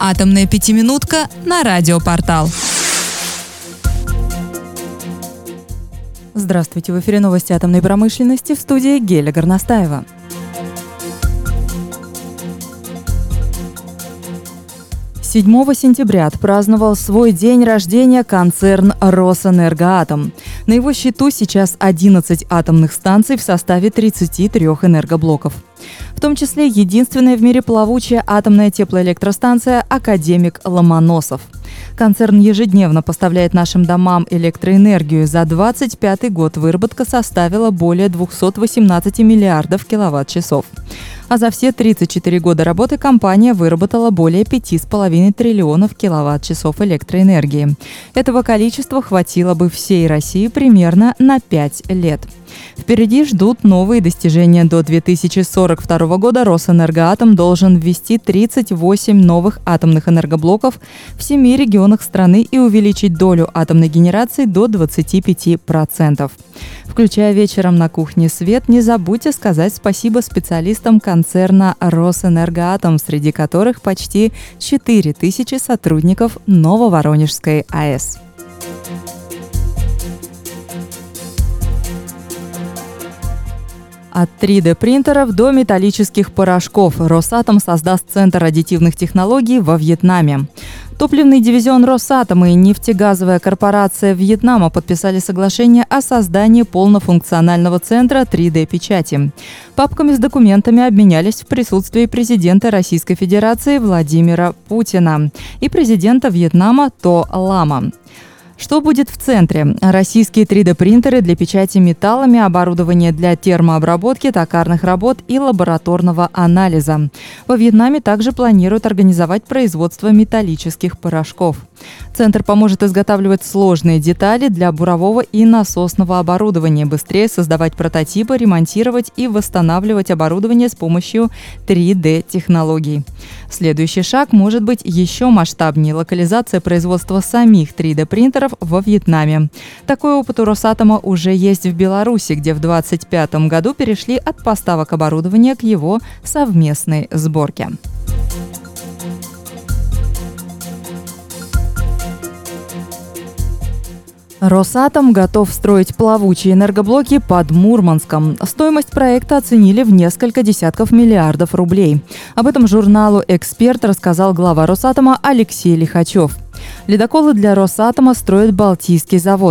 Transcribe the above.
Атомная пятиминутка на радиопортал. Здравствуйте, в эфире новости атомной промышленности, в студии Геля Горностаева. «7 сентября отпраздновал свой день рождения концерн «Росэнергоатом». На его счету сейчас 11 атомных станций в составе 33 энергоблоков. В том числе единственная в мире плавучая атомная теплоэлектростанция «Академик Ломоносов». Концерн ежедневно поставляет нашим домам электроэнергию. За 2025 год выработка составила более 218 миллиардов киловатт-часов. А за все 34 года работы компания выработала более 5,5 триллионов киловатт-часов электроэнергии. Этого количества хватило бы всей России примерно на 5 лет. Впереди ждут новые достижения. До 2042 года Росэнергоатом должен ввести 38 новых атомных энергоблоков в 7 регионах страны и увеличить долю атомной генерации до 25%. Включая вечером на кухне свет, не забудьте сказать спасибо специалистам концерна Росэнергоатом, среди которых почти 4000 сотрудников Нововоронежской АЭС. От 3D-принтеров до металлических порошков Росатом создаст Центр аддитивных технологий во Вьетнаме. Топливный дивизион Росатома и нефтегазовая корпорация Вьетнама подписали соглашение о создании полнофункционального центра 3D-печати. Папками с документами обменялись в присутствии президента Российской Федерации Владимира Путина и президента Вьетнама То Лама. Что будет в центре? Российские 3D-принтеры для печати металлами, оборудование для термообработки, токарных работ и лабораторного анализа. Во Вьетнаме также планируют организовать производство металлических порошков. Центр поможет изготавливать сложные детали для бурового и насосного оборудования, быстрее создавать прототипы, ремонтировать и восстанавливать оборудование с помощью 3D-технологий. Следующий шаг может быть еще масштабнее – локализация производства самих 3D-принтеров во Вьетнаме. Такой опыт у Росатома уже есть в Беларуси, где в 2025 году перешли от поставок оборудования к его совместной сборке. Росатом готов строить плавучие энергоблоки под Мурманском. Стоимость проекта оценили в несколько десятков миллиардов рублей. Об этом журналу «Эксперт» рассказал глава Росатома Алексей Лихачев. Ледоколы для Росатома строит Балтийский завод.